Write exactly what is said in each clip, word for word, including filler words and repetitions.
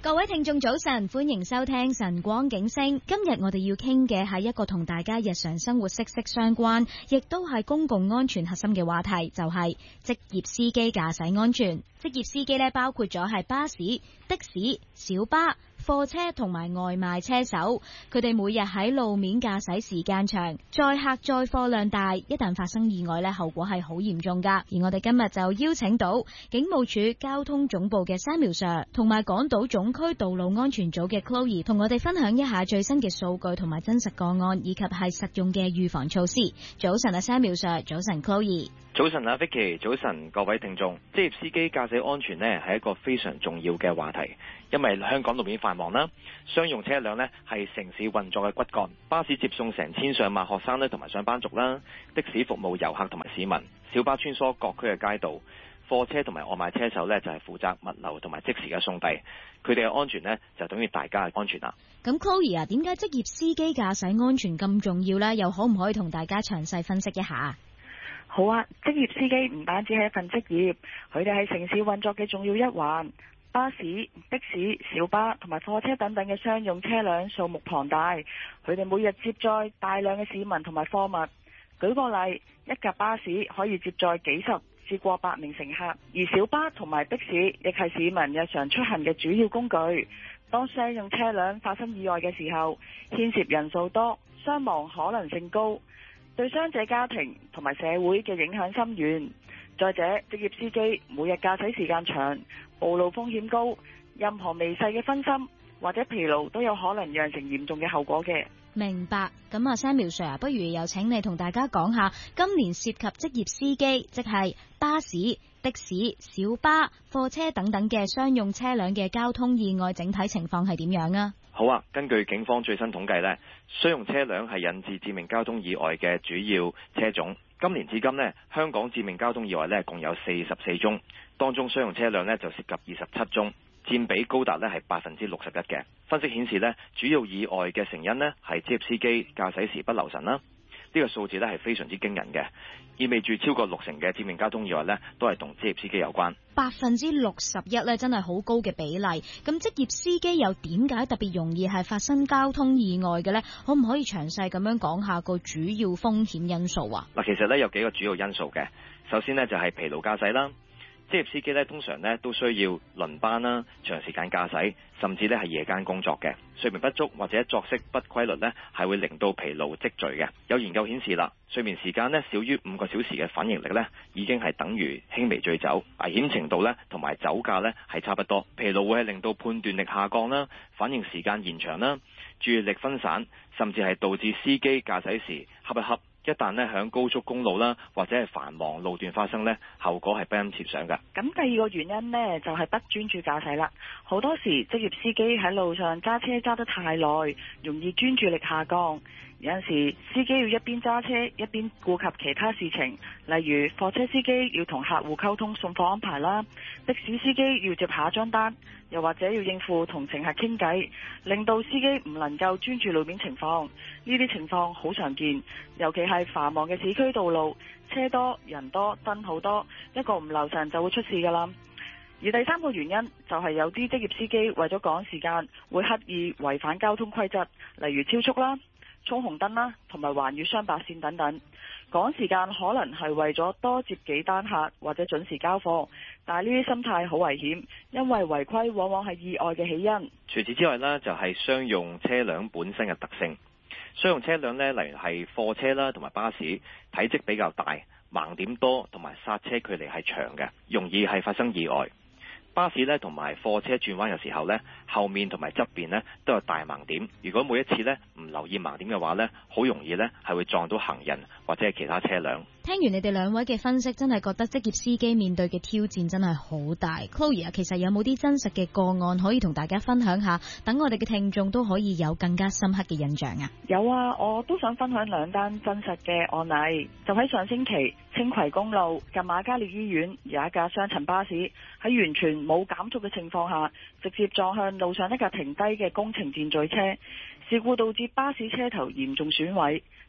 各位聽眾早晨，歡迎收聽晨光警聲。今日我哋要傾嘅係一個同大家日常生活息息相關，亦都係公共安全核心嘅話題，就係職業司機駕駛安全。職業司機咧，包括咗係巴士、的士、小巴、貨車同埋外賣車手，佢哋每日喺路面駕駛時間長，載客載貨量大，一旦發生意外咧，後果係好嚴重噶。而我哋今日就邀請到警務處交通總部嘅 Samuel Sir， 同埋港島總區道路安全組嘅 Chloe， 同我哋分享一下最新嘅數據同埋真實個案，以及係實用嘅預防措施。早晨啊 Samuel Sir， 早晨 Chloe。 早晨啊 Vicky， 早晨各位聽眾。職業司機駕駛安全呢係一個非常重要嘅話題，因為香港路面繁忙啦，商用車輛呢係城市運作嘅骨幹，巴士接送成千上萬學生呢同埋上班族啦，的士服務遊客同埋市民，小巴穿梭各區嘅街道，貨車同埋外賣車手呢就係負責物流同埋即時嘅送遞，佢哋嘅安全呢就等於大家嘅安全啦。 咁 Chloe 啊，點解職業司機駕駛安全咁重要呢？又可唔可以同大家詳細分析一下？ 好啊，職業司機唔單止係一份職業，佢哋係城市運作嘅重要一環。巴士、的士、小巴同埋貨車等等嘅商用車輛數目龐大，佢哋每日接載大量嘅市民同埋貨物。舉個例，一架巴士可以接載幾十至過百名乘客，而小巴同埋的士亦係市民日常出行嘅主要工具。當商用車輛發生意外嘅時候，牽涉人數多，傷亡可能性高，對傷者家庭同埋社會嘅影響深遠。再者，職業司機每日駕駛時間長，暴露風險高，任何微細嘅分心或者疲勞都有可能釀成嚴重嘅後果嘅。 明白。咁啊 Samuel Sir， 不如又請你同大家講下今年涉及職業司機，即係巴士、的士、小巴、貨車等等嘅商用車輛嘅交通意外整體情況係點樣啊？ 好啊，根據警方最新統計呢，商用車輛係引致致命交通意外嘅主要車種。今年至今呢，香港致命交通意外呢共有四十四宗，當中商用車輛呢就涉及二十七宗，佔比高達呢係百分之六十一嘅。分析顯示呢，主要意外嘅成因呢係職業司機駕駛時不留神啦。呢個數字呢係非常之驚人嘅，意味住超過六成嘅致命交通意外呢都係同職業司機有關。 百分之六十一呢真係好高嘅比例。咁職業司機又點解特別容易係發生交通意外嘅呢？可唔可以詳細咁樣講下個主要風險因素啊？ 嗱，其實呢有幾個主要因素嘅。首先呢就係疲勞駕駛啦。職業司機咧通常咧都需要輪班啦、長時間駕駛，甚至咧係夜間工作嘅。睡眠不足或者作息不規律咧，係會令到疲勞積聚嘅。有研究顯示啦，睡眠時間咧少於五個小時嘅反應力咧，已經係等於輕微醉酒，危險程度咧同埋酒駕咧係差不多。疲勞會係令到判斷力下降啦，反應時間延長啦，注意力分散，甚至係導致司機駕駛時瞌一瞌。一旦呢響高速公路啦，或者係繁忙路段發生呢，後果係不堪設想㗎。 咁第二個原因呢，就係不專注駕駛啦。好多時職業司機喺路上揸車揸得太耐，容易專注力下降。有陣時司機要一邊揸車一邊顧及其他事情，例如貨車司機要同客戶溝通送貨安排啦，的士司機要接下一張單，又或者要應付同乘客傾偈，令到司機唔能夠專注路面情況。呢啲情況好常見，尤其係繁忙嘅市區道路，車多人多燈好多，一個唔留神就會出事㗎啦。而第三個原因就係有啲職業司機為咗趕時間，會刻意違反交通規則，例如超速啦、衝紅燈啦，同埋橫越雙白線等等。趕時間可能係為咗多接幾單客或者準時交貨，但係呢啲心態好危險，因為違規往往係意外嘅起因。 除此之外呢，就係商用車輛本身嘅特性。商用車輛呢，例如係貨車啦同埋巴士，體積比較大，盲點多，同埋剎車距離係長嘅，容易係發生意外。巴士咧同埋貨車轉彎嘅時候呢，後面同埋側邊呢都有大盲點。如果每一次呢唔留意盲點嘅話呢，好容易呢係會撞到行人或者係其他車輛。 聽完你哋兩位嘅分析，真係覺得職業司機面對嘅挑戰真係好大。Chloe 啊，其實有冇啲真實嘅個案可以同大家分享下，等我哋嘅聽眾都可以有更加深刻嘅印象啊？ 有啊，我都想分享兩單真實嘅案例。就喺上星期，青葵公路近瑪嘉烈醫院有一架雙層巴士喺完全冇減速嘅情況下，直接撞向路上一架停低嘅工程電序車，事故導致巴士車頭嚴重損毀，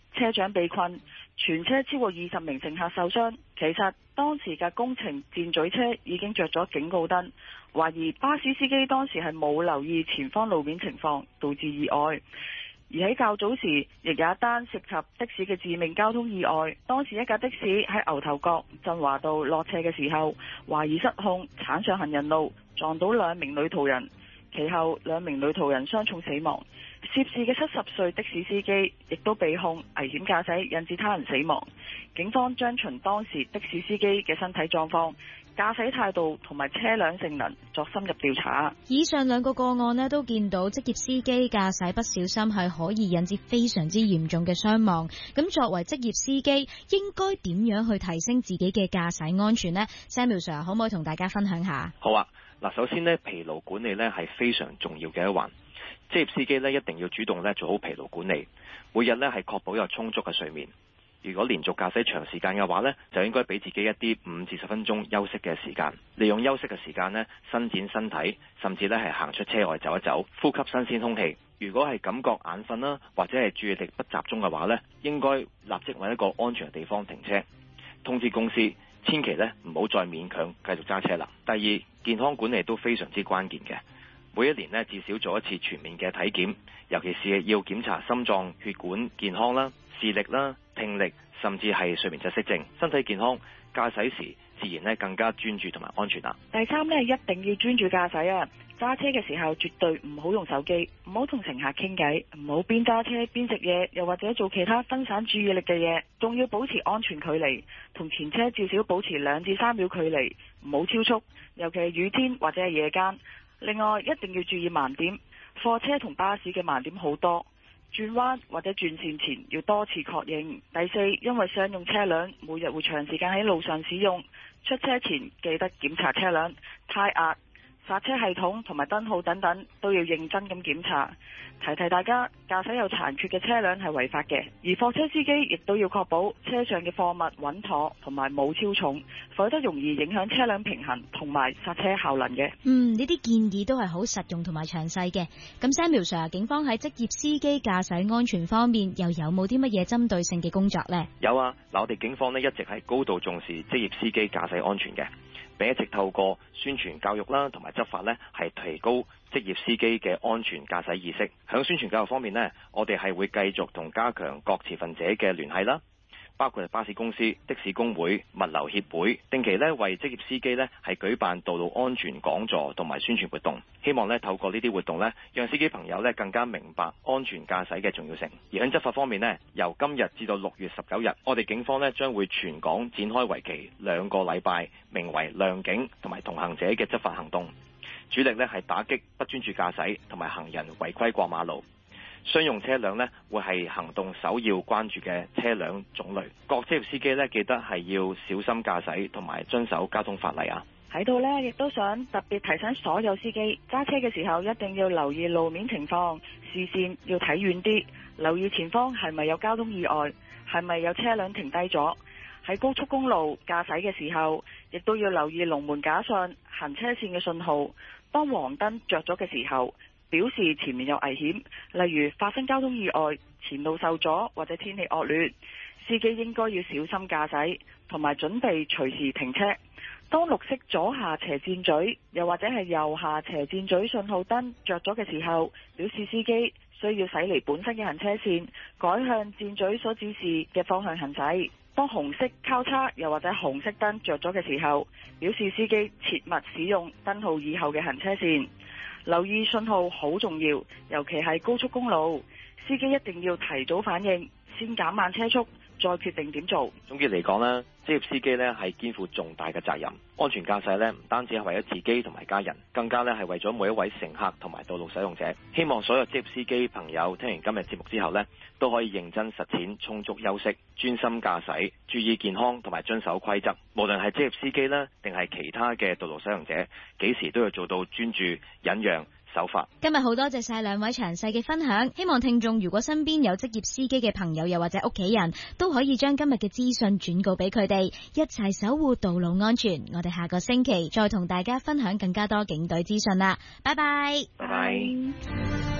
車長被困，全車超過二十名乘客受傷。其實當時嘅工程箭嘴車已經着咗警告燈，懷疑巴士司機當時係冇留意前方路面情況，導致意外。而喺較早時，亦有一單涉及的士嘅致命交通意外。當時一架的士喺牛頭角振華道落斜嘅時候，懷疑失控鏟上行人路，撞到兩名女途人，其後兩名女途人傷重死亡。涉事嘅七十歲的士司機亦都被控危險駕駛引致他人死亡。警方將循當時的士司機嘅身體狀況、駕駛態度同埋車輛性能作深入調查。 以上兩個個案呢，都見到職業司機駕駛不小心係可以引致非常之嚴重嘅傷亡。咁作為職業司機，應該點樣去提升自己嘅駕駛安全呢？ Samuel Sir 可唔可以同大家分享下？ 好啊，嗱，首先呢，疲勞管理呢係非常重要嘅一環。職業司機呢一定要主動呢做好疲勞管理，每日呢係確保有充足嘅睡眠。如果連續駕駛長時間嘅話呢，就應該俾自己一啲五至十分鐘休息嘅時間，利用休息嘅時間呢伸展身體，甚至呢係行出車外走一走，呼吸新鮮空氣。如果係感覺眼瞓啦，或者係注意力不集中嘅話呢，應該立即揾一個安全嘅地方停車，通知公司，千祈呢唔好再勉強繼續揸車啦。第二，健康管理都非常之關鍵嘅。每一年呢至少做一次全面嘅體檢，尤其是要檢查心臟血管健康啦、視力啦、聽力，甚至係睡眠窒息症。身體健康，駕駛時自然呢更加專注同埋安全啦。 第三呢，一定要專注駕駛啊！揸車嘅時候絕對唔好用手機，唔好同乘客傾偈，唔好邊揸車邊食嘢，又或者做其他分散注意力嘅嘢，仲要保持安全距離，同前車至少保持兩至三秒距離，唔好超速，尤其係雨天或者係夜間。另外，一定要注意盲點，貨車同巴士嘅盲點好多，轉彎或者轉線前要多次確認。第四，因為商用車輛每日會長時間喺路上使用，出車前記得檢查車輛胎壓、剎車系統同埋燈號等等都要認真咁檢查。提提大家，駕駛有殘缺嘅車輛係違法嘅，而貨車司機亦都要確保車上嘅貨物穩妥同埋冇超重，否則容易影響車輛平衡同埋剎車效能嘅。 嗯，呢啲建議都係好實用同埋詳細嘅。咁 Samuel Sir， 警方喺職業司機駕駛安全方面又有冇啲乜嘢針對性嘅工作呢？ 有啊，嗱，我哋警方呢一直係高度重視職業司機駕駛安全嘅，並一直透過宣傳教育啦同埋執法呢係提高職業司機嘅安全駕駛意識。響宣傳教育方面呢，我哋係會繼續同加強各持份者嘅聯繫啦，包括巴士公司、的士工會、物流協會，定期呢為職業司機呢係舉辦道路安全講座同埋宣傳活動，希望呢透過呢啲活動呢，讓司機朋友呢更加明白安全駕駛嘅重要性。而喺執法方面呢，由今日至到六月十九日，我哋警方呢將會全港展開為期兩個禮拜，名為亮警同埋同行者嘅執法行動。主力呢係打擊不專注駕駛同埋行人違規過馬路。商用車輛呢會係行動首要關注嘅車輛種類。各職業司機呢記得係要小心駕駛同埋遵守交通法例啊！ 喺度呢，亦都想特別提醒所有司機揸車嘅時候一定要留意路面情況，視線要睇遠啲，留意前方係咪有交通意外，係咪有車輛停低咗。喺高速公路駕駛嘅時候，亦都要留意龍門架上行車線嘅信號。當黃燈着咗嘅時候，表示前面有危險，例如發生交通意外、前路受阻或者天氣惡劣，司機應該要小心駕駛，同埋準備隨時停車。當綠色左下斜箭嘴又或者係右下斜箭嘴信號燈着咗嘅時候，表示司機需要駛離本身嘅行車線，改向箭嘴所指示嘅方向行駛。當紅色交叉又或者紅色燈着咗嘅時候，表示司機切勿使用燈號以後嘅行車線。留意信號好重要，尤其係高速公路，司機一定要提早反應，先減慢車速，再決定點做。總結嚟講呢，職業司機呢係肩負重大嘅責任。安全駕駛呢唔單止係為咗自己同埋家人，更加呢係為咗每一位乘客同埋道路使用者。希望所有職業司機朋友聽完今日節目之後呢，都可以認真實踐充足休息、專心駕駛、注意健康同埋遵守規則。無論係職業司機呢，定係其他嘅道路使用者，幾時都要做到專注、忍讓、守法。今日好多謝晒兩位詳細嘅分享，希望聽眾如果身邊有職業司機嘅朋友又或者屋企人，都可以將今日嘅資訊轉告俾佢哋，一齊守護道路安全。我哋下個星期再同大家分享更加多警隊資訊啦，拜拜。 拜拜。